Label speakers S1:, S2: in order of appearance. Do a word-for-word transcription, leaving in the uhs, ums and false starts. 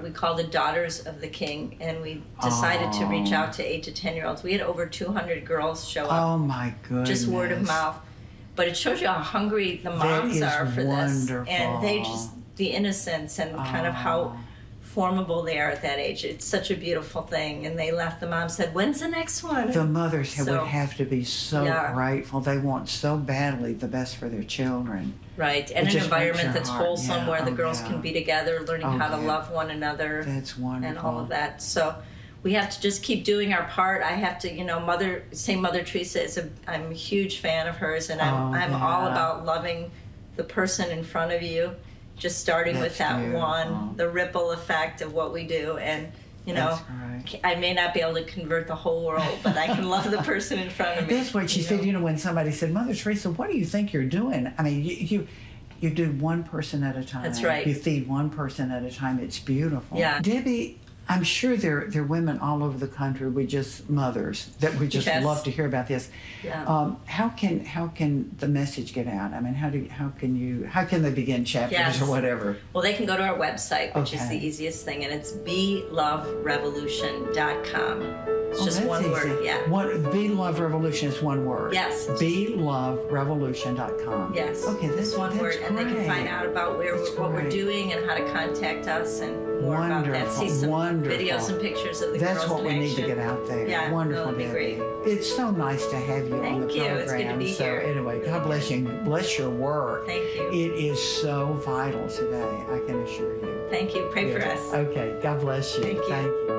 S1: we called it Daughters of the King, and we decided
S2: oh.
S1: to reach out to eight to ten year olds. We had over two hundred girls show up.
S2: Oh my goodness.
S1: Just word of mouth. But it shows you how hungry the moms are for
S2: wonderful.
S1: this. And they just, the innocence and
S2: oh.
S1: kind of how formable they are at that age. It's such a beautiful thing. And they left, the mom said, when's the next one?
S2: The mothers
S1: so,
S2: would have to be so
S1: yeah.
S2: grateful. They want so badly the best for their children.
S1: Right, and
S2: it
S1: an environment that's
S2: heart.
S1: wholesome
S2: yeah.
S1: where the
S2: oh,
S1: girls
S2: yeah.
S1: can be together, learning
S2: oh,
S1: how to
S2: yeah.
S1: love one another.
S2: That's wonderful.
S1: And all of that. So we have to just keep doing our part. I have to, you know, Mother, say Mother Teresa is a, I'm a huge fan of hers, and I'm,
S2: oh,
S1: I'm
S2: yeah.
S1: all about loving the person in front of you, just starting
S2: that's
S1: with that
S2: beautiful.
S1: one, the ripple effect of what we do. And, you know,
S2: right.
S1: I may not be able to convert the whole world, but I can love the person in front of me.
S2: That's what she
S1: you
S2: said,
S1: know?
S2: you know, when somebody said, Mother Teresa, what do you think you're doing? I mean, you, you you do one person at a time.
S1: That's right.
S2: You feed one person at a time. It's beautiful.
S1: Yeah.
S2: Debbie, I'm sure there, there are women all over the country, we just, mothers, that would just
S1: yes.
S2: love to hear about this.
S1: Yeah.
S2: Um, how can how can the message get out? I mean, how do how can you how can they begin chapters
S1: yes.
S2: or whatever?
S1: Well, they can go to our website, which
S2: okay.
S1: is the easiest thing, and it's be love revolution dot com. It's
S2: oh,
S1: just
S2: that's
S1: one
S2: easy.
S1: word, yeah.
S2: One, Be Love Revolution is one word.
S1: Yes.
S2: be love revolution dot com.
S1: Yes.
S2: Okay, that's
S1: one
S2: that's
S1: word,
S2: great.
S1: and they can find out about where
S2: That's
S1: we're, what
S2: great.
S1: we're doing and how to contact us and more
S2: wonderful,
S1: about that. See some
S2: wonderful.
S1: videos and pictures of the
S2: That's
S1: girls
S2: what
S1: in
S2: we need
S1: action.
S2: to get out there.
S1: Yeah,
S2: wonderful,
S1: that'd be
S2: Debbie.
S1: great.
S2: It's so nice to have you
S1: Thank
S2: on the
S1: you.
S2: program.
S1: It's good to be
S2: so
S1: here.
S2: anyway, God bless you. and Bless your work.
S1: Thank you.
S2: It is so vital today. I can assure you.
S1: Thank you. Pray
S2: Good.
S1: for us.
S2: Okay. God bless you.
S1: Thank you.
S2: Thank you.